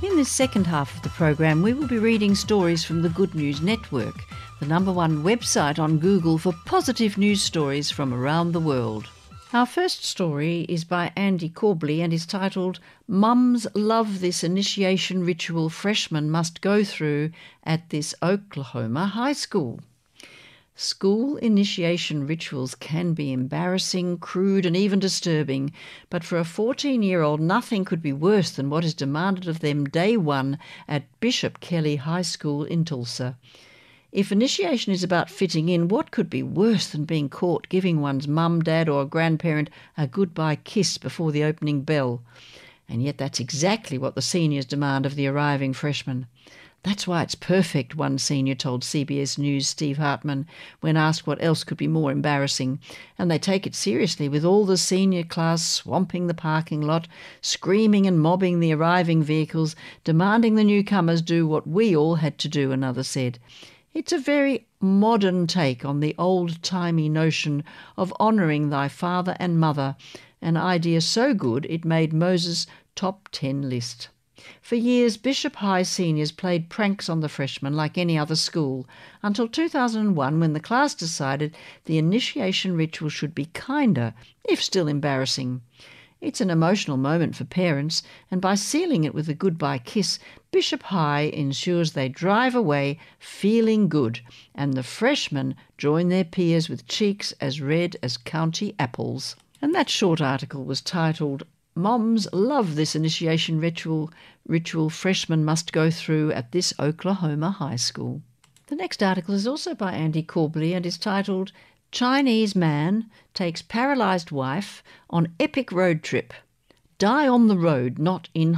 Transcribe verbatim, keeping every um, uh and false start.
In this second half of the program, we will be reading stories from the Good News Network, the number one website on Google for positive news stories from around the world. Our first story is by Andy Corbley and is titled "Mums Love This Initiation Ritual Freshmen Must Go Through at This Oklahoma High School." School initiation rituals can be embarrassing, crude and even disturbing, but for a fourteen-year-old nothing could be worse than what is demanded of them day one at Bishop Kelly High School in Tulsa. If initiation is about fitting in, what could be worse than being caught giving one's mum, dad or grandparent a goodbye kiss before the opening bell? And yet that's exactly what the seniors demand of the arriving freshmen. "That's why it's perfect," one senior told C B S News' Steve Hartman when asked what else could be more embarrassing. And they take it seriously, with all the senior class swamping the parking lot, screaming and mobbing the arriving vehicles, demanding the newcomers do what we all had to do, another said. It's a very modern take on the old-timey notion of honouring thy father and mother, an idea so good it made Moses' top ten list. For years, Bishop High seniors played pranks on the freshmen like any other school, until two thousand one, when the class decided the initiation ritual should be kinder, if still embarrassing. It's an emotional moment for parents, and by sealing it with a goodbye kiss, Bishop High ensures they drive away feeling good, and the freshmen join their peers with cheeks as red as county apples. And that short article was titled "Moms Love This Initiation Ritual Ritual Freshmen Must Go Through at This Oklahoma High School." The next article is also by Andy Corbley and is titled "Chinese Man Takes Paralysed Wife on Epic Road Trip. Die on the Road, Not in